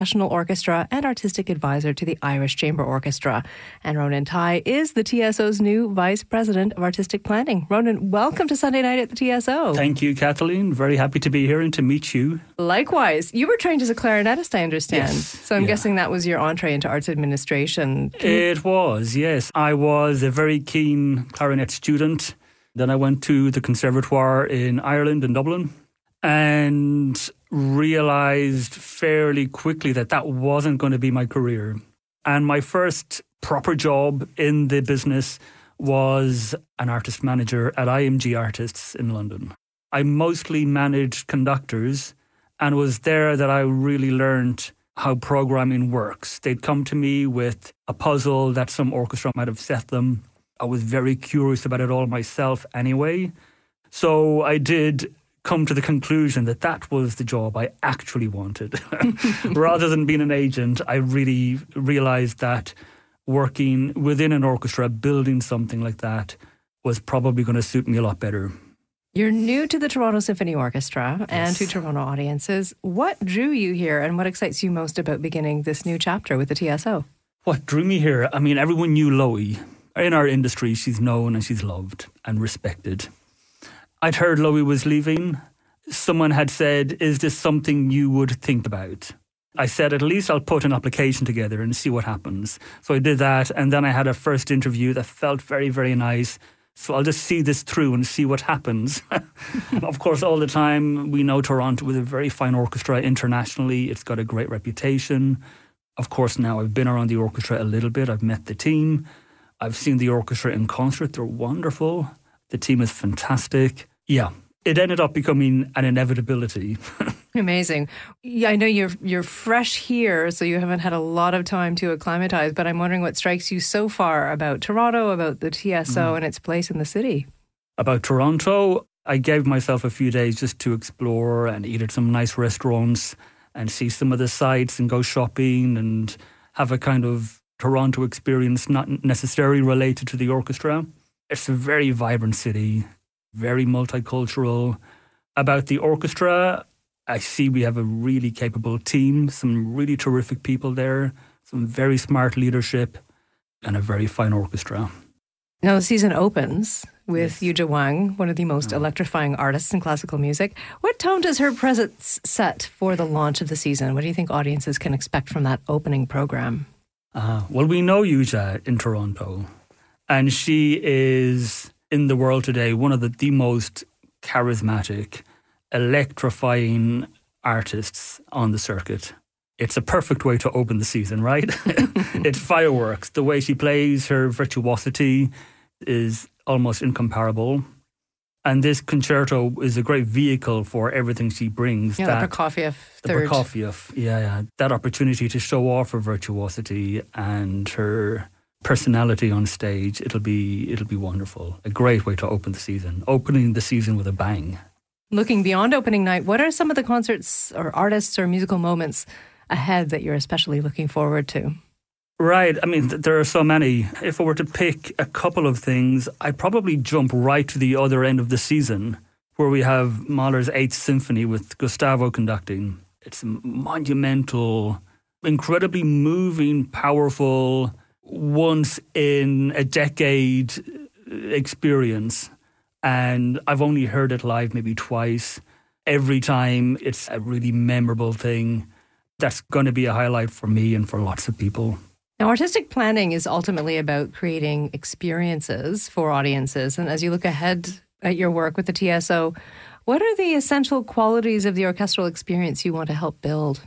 National Orchestra and Artistic Advisor to the Irish Chamber Orchestra. And Ronan Tighe is the TSO's new Vice President of Artistic Planning. Ronan, welcome to Sunday Night at the TSO. Thank you, Kathleen. Very happy to be here and to meet you. Likewise. You were trained as a clarinetist, I understand. Yes. So I'm guessing that was your entree into arts administration. It was, yes. I was a very keen clarinet student. Then I went to the Conservatoire in Ireland, in Dublin, and realised fairly quickly that that wasn't going to be my career. And my first proper job in the business was an artist manager at IMG Artists in London. I mostly managed conductors, and it was there that I really learned how programming works. They'd come to me with a puzzle that some orchestra might have set them. I was very curious about it all myself anyway. So I did come to the conclusion that that was the job I actually wanted. Rather than being an agent, I really realised that working within an orchestra, building something like that, was probably going to suit me a lot better. You're new to the Toronto Symphony Orchestra and to Toronto audiences. What drew you here and what excites you most about beginning this new chapter with the TSO? What drew me here? I mean, everyone knew Loie. In our industry, she's known and she's loved and respected. I'd heard Loie was leaving. Someone had said, is this something you would think about? I said, at least I'll put an application together and see what happens. So I did that, and then I had a first interview that felt very, very nice. So I'll just see this through and see what happens. Of course, all the time, we know Toronto is a very fine orchestra internationally. It's got a great reputation. Of course, now I've been around the orchestra a little bit. I've met the team. I've seen the orchestra in concert. They're wonderful. The team is fantastic. Yeah, it ended up becoming an inevitability. Amazing. Yeah, I know you're fresh here, so you haven't had a lot of time to acclimatise, but I'm wondering what strikes you so far about Toronto, about the TSO and its place in the city. About Toronto, I gave myself a few days just to explore and eat at some nice restaurants and see some of the sights and go shopping and have a kind of Toronto experience, not necessarily related to the orchestra. It's a very vibrant city, very multicultural. About the orchestra, I see we have a really capable team, some really terrific people there, some very smart leadership, and a very fine orchestra. Now the season opens with Yuja Wang, one of the most electrifying artists in classical music. What tone does her presence set for the launch of the season? What do you think audiences can expect from that opening program? Well, we know Yuja in Toronto, and she is, in the world today, one of the most charismatic, electrifying artists on the circuit. It's a perfect way to open the season, right? It's fireworks. The way she plays, her virtuosity is almost incomparable. And this concerto is a great vehicle for everything she brings. Yeah, the Prokofiev third. The Prokofiev, yeah. That opportunity to show off her virtuosity and her personality on stage, it'll be wonderful. A great way to open the season. Opening the season with a bang. Looking beyond opening night, what are some of the concerts or artists or musical moments ahead that you're especially looking forward to? Right. I mean, there are so many. If I were to pick a couple of things, I'd probably jump right to the other end of the season, where we have Mahler's 8th Symphony with Gustavo conducting. It's a monumental, incredibly moving, powerful, once in a decade experience. And I've only heard it live maybe twice. Every time it's a really memorable thing. That's going to be a highlight for me and for lots of people. Now, artistic planning is ultimately about creating experiences for audiences. And as you look ahead at your work with the TSO, what are the essential qualities of the orchestral experience you want to help build?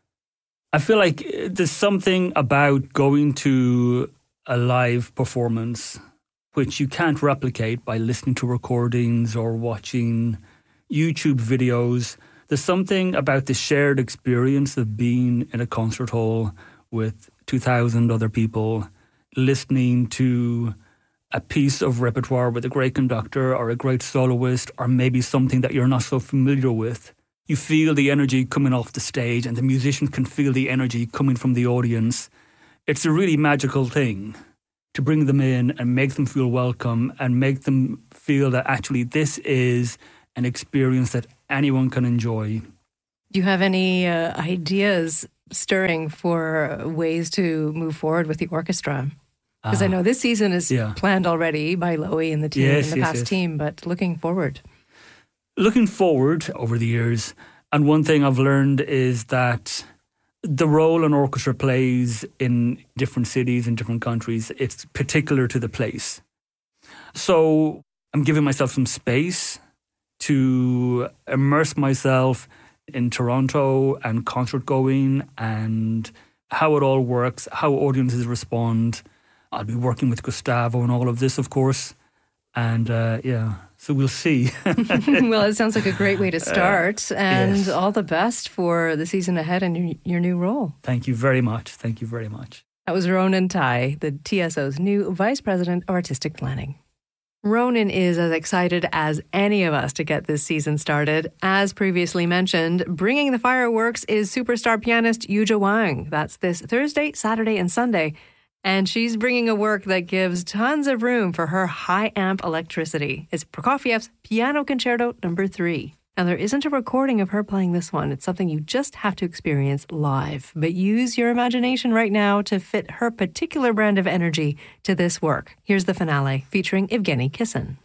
I feel like there's something about going to a live performance which you can't replicate by listening to recordings or watching YouTube videos. There's something about the shared experience of being in a concert hall with 2,000 other people, listening to a piece of repertoire with a great conductor or a great soloist, or maybe something that you're not so familiar with. You feel the energy coming off the stage, and the musician can feel the energy coming from the audience. It's a really magical thing to bring them in and make them feel welcome and make them feel that actually this is an experience that anyone can enjoy. Do you have any ideas stirring for ways to move forward with the orchestra? Because I know this season is planned already by Lowy and the team and the past team, but looking forward. Looking forward over the years, and one thing I've learned is that the role an orchestra plays in different cities and different countries, it's particular to the place. So I'm giving myself some space to immerse myself in Toronto and concert going and how it all works, how audiences respond. I'll be working with Gustavo and all of this, of course. And so we'll see. Well, it sounds like a great way to start. And all the best for the season ahead and your new role. Thank you very much. Thank you very much. That was Ronan Tighe, the TSO's new Vice President of Artistic Planning. Ronan is as excited as any of us to get this season started. As previously mentioned, bringing the fireworks is superstar pianist Yuja Wang. That's this Thursday, Saturday, and Sunday. And she's bringing a work that gives tons of room for her high amp electricity. It's Prokofiev's Piano Concerto No. 3. Now, there isn't a recording of her playing this one. It's something you just have to experience live. But use your imagination right now to fit her particular brand of energy to this work. Here's the finale featuring Evgeny Kissin.